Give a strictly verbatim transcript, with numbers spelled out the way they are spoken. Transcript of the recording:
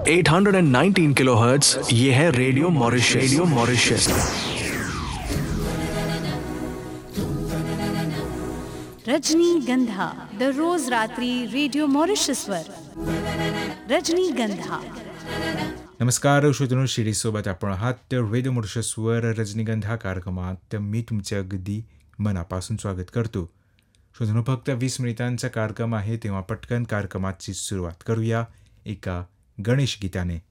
Eight hundred nineteen kilohertz, ये है radio Mauritius. Radio Mauritius. रजनीगंधा दररोज रात्री रेडिओ मॉरिशसवर. रजनीगंधा. नमस्कार श्रोतनो, शिरीसोबत आपण आहात रेडिओ मॉरिशसवर रजनीगंधा कार्यक्रमात. मी तुमचे अगदी मनापासून स्वागत करतो. श्रोतनो, फक्त वीस मिनिटांचा कार्यक्रम आहे, तेव्हा पटकन कार्यक्रमाची सुरुवात करूया एका गणेश गीताने.